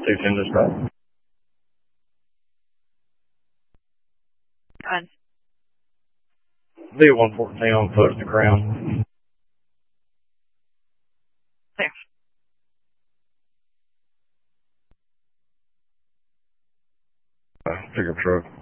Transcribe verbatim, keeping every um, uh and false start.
two ten dispatch. On. V one fourteen on foot to ground. There. Uh, pickup truck.